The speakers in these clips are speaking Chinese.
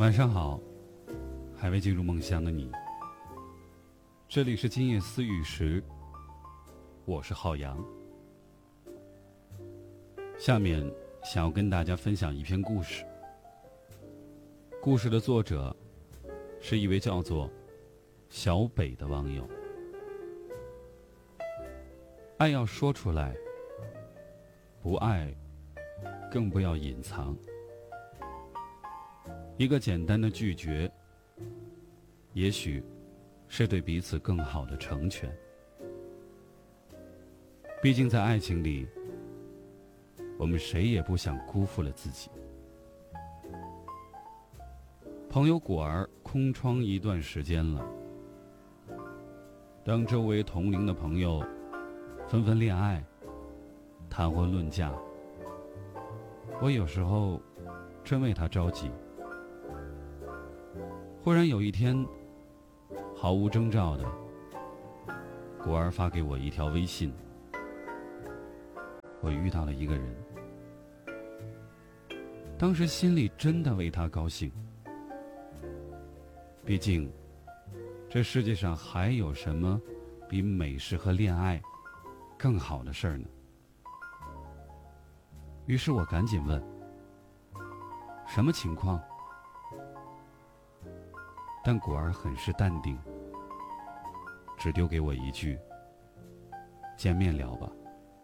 晚上好，还未进入梦乡的你，这里是今夜思雨时，我是浩洋。下面想要跟大家分享一篇故事，故事的作者是一位叫做小北的网友。爱要说出来，不爱更不要隐藏。一个简单的拒绝，也许是对彼此更好的成全。毕竟在爱情里，我们谁也不想辜负了自己。朋友果儿空窗一段时间了，当周围同龄的朋友纷纷恋爱、谈婚论嫁，我有时候真为他着急。忽然有一天，毫无征兆的，果儿发给我一条微信，我遇到了一个人。当时心里真的为他高兴，毕竟这世界上还有什么比美食和恋爱更好的事儿呢？于是我赶紧问，什么情况？但果儿很是淡定，只丢给我一句，见面聊吧。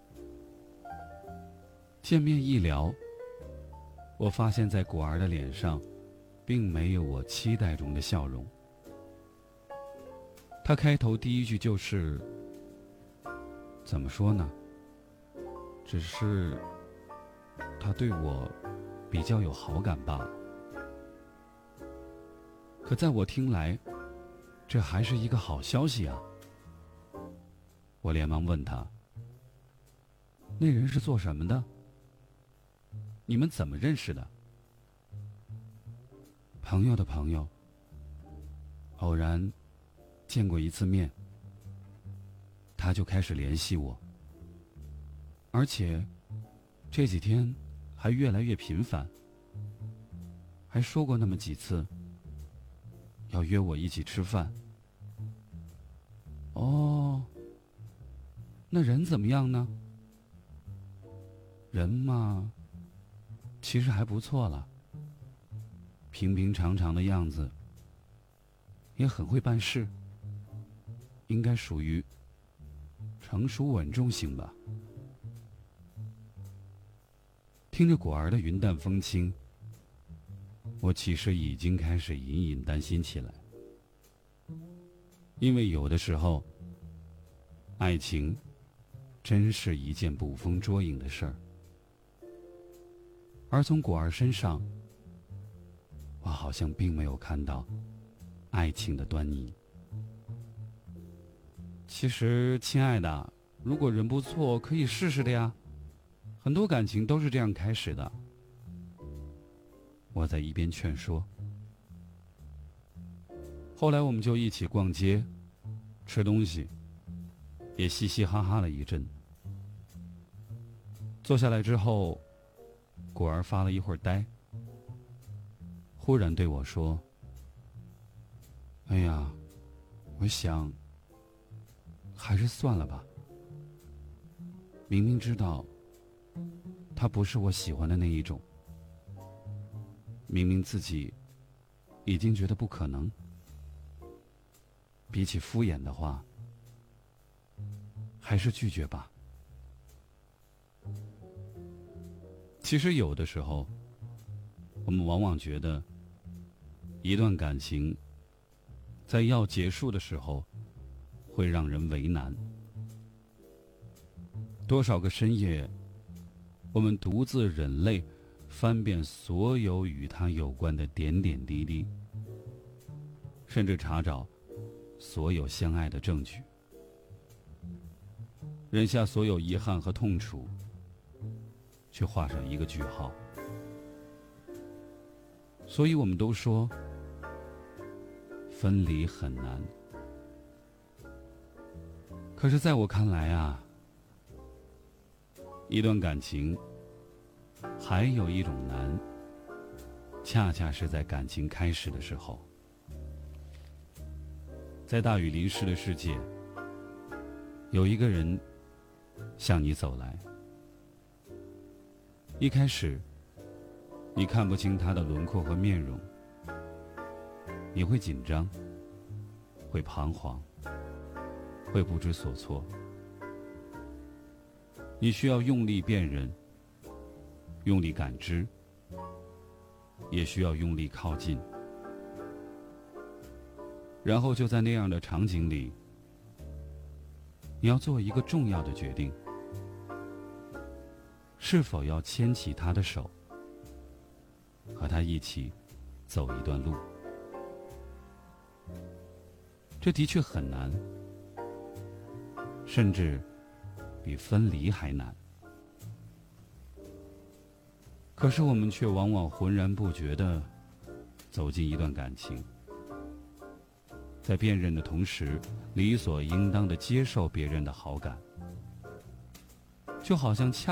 见面一聊，我发现在果儿的脸上并没有我期待中的笑容。他开头第一句就是，怎么说呢，只是他对我比较有好感罢了。可在我听来，这还是一个好消息啊！我连忙问他，那人是做什么的？你们怎么认识的？朋友的朋友，偶然见过一次面，他就开始联系我，而且这几天还越来越频繁，还说过那么几次要约我一起吃饭。哦，那人怎么样呢？人嘛，其实还不错了，平平常常的样子，也很会办事，应该属于成熟稳重型吧。听着果儿的云淡风轻，我其实已经开始隐隐担心起来，因为有的时候，爱情真是一件捕风捉影的事儿，而从果儿身上，我好像并没有看到爱情的端倪。其实，亲爱的，如果人不错，可以试试的呀，很多感情都是这样开始的。我在一边劝说。后来我们就一起逛街，吃东西，也嘻嘻哈哈了一阵。坐下来之后，果儿发了一会儿呆，忽然对我说，哎呀，我想还是算了吧。明明知道他不是我喜欢的那一种，明明自己已经觉得不可能，比起敷衍的话，还是拒绝吧。其实有的时候，我们往往觉得一段感情在要结束的时候会让人为难。多少个深夜，我们独自忍泪翻遍所有与他有关的点点滴滴，甚至查找所有相爱的证据，忍下所有遗憾和痛楚，却画上一个句号。所以我们都说，分离很难。可是在我看来啊，一段感情还有一种难， 恰恰是在感情开始的时候。在大雨淋湿的世界，有一个人向你走来。一开始，你看不清他的轮廓和面容，你会紧张，会彷徨，会不知所措。你需要用力辨认，用力感知，也需要用力靠近。然后就在那样的场景里，你要做一个重要的决定：是否要牵起他的手，和他一起走一段路。这的确很难，甚至比分离还难。可是我们却往往浑然不觉地走进一段感情，在辨认的同时，理所应当地接受别人的好感，就好像